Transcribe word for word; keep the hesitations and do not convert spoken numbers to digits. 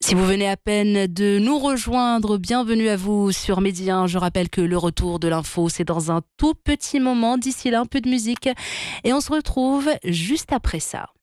Si vous venez à peine de nous rejoindre, bienvenue à vous sur Midi un. Je rappelle que le retour de l'info, c'est dans un tout petit moment. D'ici là, un peu de musique et on se retrouve juste après ça.